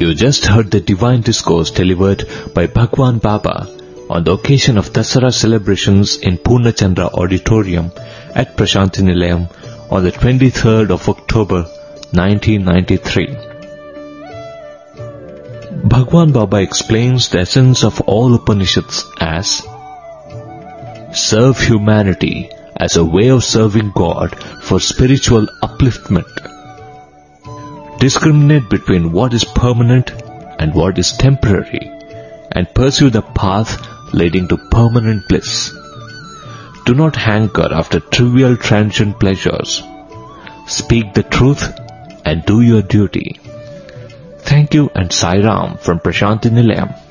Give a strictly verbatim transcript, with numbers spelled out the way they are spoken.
You just heard the divine discourse delivered by Bhagwan Baba on the occasion of Dasara celebrations in Purnachandra Auditorium at Prashanti Nilayam on the twenty-third of October nineteen ninety-three. Bhagwan Baba explains the essence of all Upanishads as: serve humanity as a way of serving God for spiritual upliftment. Discriminate between what is permanent and what is temporary, and pursue the path leading to permanent bliss. Do not hanker after trivial transient pleasures. Speak the truth and do your duty. Thank you and Sai Ram from Prashanti Nilayam.